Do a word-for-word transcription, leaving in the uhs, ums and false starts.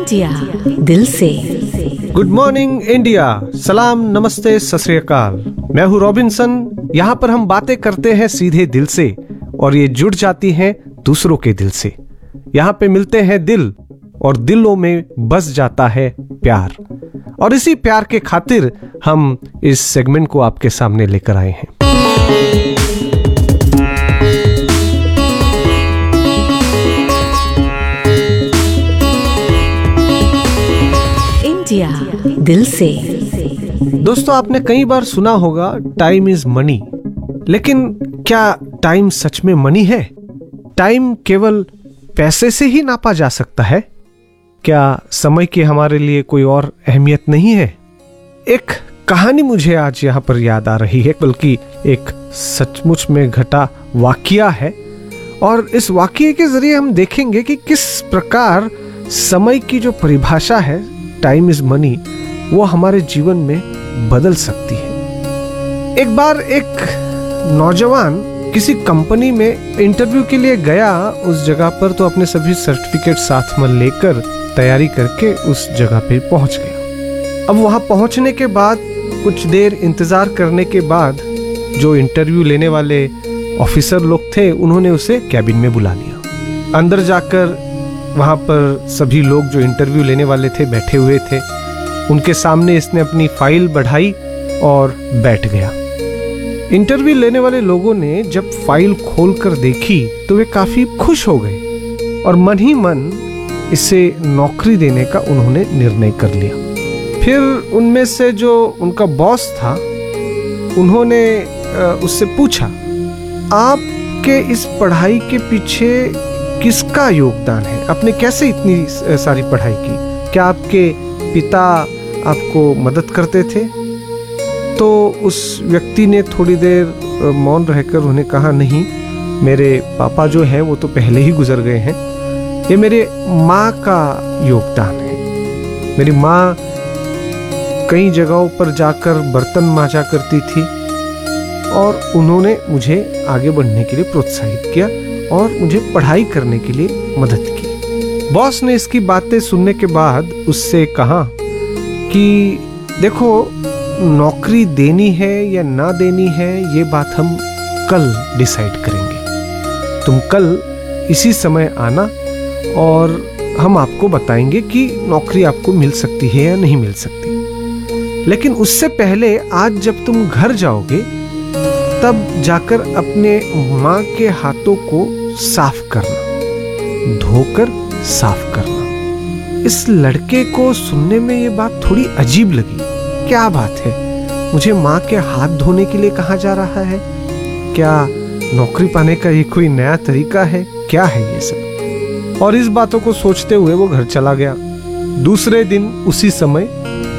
India दिल से। Good morning India, सलाम, नमस्ते, सत श्री अकाल। मैं हूँ रॉबिन्सन। यहाँ पर हम बातें करते हैं सीधे दिल से और ये जुड़ जाती हैं दूसरों के दिल से। यहाँ पे मिलते हैं दिल और दिलों में बस जाता है प्यार। और इसी प्यार के खातिर हम इस सेगमेंट को आपके सामने लेकर आए हैं। इंडिया दिल से। दोस्तों, आपने कई बार सुना होगा टाइम इज मनी, लेकिन क्या टाइम सच में मनी है? टाइम केवल पैसे से ही नापा जा सकता है? क्या समय की हमारे लिए कोई और अहमियत नहीं है? एक कहानी मुझे आज यहाँ पर याद आ रही है, बल्कि एक सचमुच में घटा वाकया है। और इस वाकये के जरिए हम देखेंगे कि किस प्रकार समय की जो परिभाषा है, टाइम इज मनी, वो हमारे जीवन में बदल सकती है। एक बार एक नौजवान किसी कंपनी में इंटरव्यू के लिए गया। उस जगह पर तो अपने सभी सर्टिफिकेट साथ में लेकर तैयारी करके उस जगह पे पहुंच गया। अब वहां पहुंचने के बाद कुछ देर इंतजार करने के बाद जो इंटरव्यू लेने वाले ऑफिसर लोग थे, उन्होंने उसे कैबिन में बुला लिया। अंदर जाकर वहां पर सभी लोग जो इंटरव्यू लेने वाले थे बैठे हुए थे। उनके सामने इसने अपनी फाइल बढ़ाई और बैठ गया। इंटरव्यू लेने वाले लोगों ने जब फाइल खोलकर देखी तो वे काफी खुश हो गए और मन ही मन इसे नौकरी देने का उन्होंने निर्णय कर लिया। फिर उनमें से जो उनका बॉस था, उन्होंने उससे पूछा, आपके इस पढ़ाई के पीछे किसका योगदान है? आपने कैसे इतनी सारी पढ़ाई की? क्या आपके पिता आपको मदद करते थे? तो उस व्यक्ति ने थोड़ी देर मौन रहकर उन्हें कहा, नहीं, मेरे पापा जो हैं वो तो पहले ही गुजर गए हैं। ये मेरे माँ का योगदान है। मेरी माँ कई जगहों पर जाकर बर्तन मांजा करती थी और उन्होंने मुझे आगे बढ़ने के लिए प्रोत्साहित किया और मुझे पढ़ाई करने के लिए मदद की। बॉस ने इसकी बातें सुनने के बाद उससे कहा कि देखो, नौकरी देनी है या ना देनी है, ये बात हम कल डिसाइड करेंगे। तुम कल इसी समय आना और हम आपको बताएंगे कि नौकरी आपको मिल सकती है या नहीं मिल सकती। लेकिन उससे पहले आज जब तुम घर जाओगे तब जाकर अपने माँ के हाथों को साफ करना, धोकर साफ करना। इस लड़के को सुनने में ये बात थोड़ी अजीब लगी। क्या बात है, मुझे माँ के हाथ धोने के लिए कहा जा रहा है? क्या नौकरी पाने का ये कोई नया तरीका है? क्या है ये सब? और इस बातों को सोचते हुए वो घर चला गया। दूसरे दिन उसी समय